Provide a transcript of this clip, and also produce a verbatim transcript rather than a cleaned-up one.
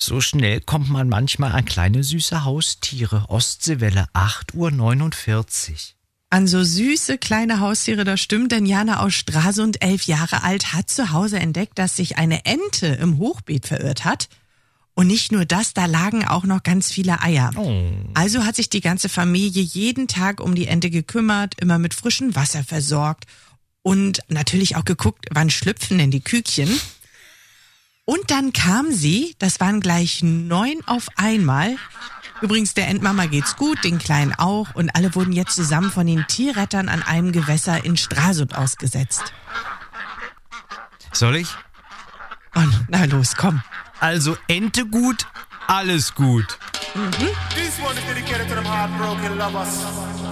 So schnell kommt man manchmal an kleine süße Haustiere. Ostseewelle, acht Uhr neunundvierzig. An so süße kleine Haustiere, das stimmt, denn Jana aus Stralsund, elf Jahre alt, hat zu Hause entdeckt, dass sich eine Ente im Hochbeet verirrt hat. Und nicht nur das, da lagen auch noch ganz viele Eier. Oh. Also hat sich die ganze Familie jeden Tag um die Ente gekümmert, immer mit frischem Wasser versorgt und natürlich auch geguckt, wann schlüpfen denn die Küken. Und dann kam sie, das waren gleich neun auf einmal. Übrigens, der Entmama geht's gut, den Kleinen auch. Und alle wurden jetzt zusammen von den Tierrettern an einem Gewässer in Stralsund ausgesetzt. Soll ich? Oh, na los, komm. Also Ente gut, alles gut. Mhm. This one is dedicated to them heartbroken lovers.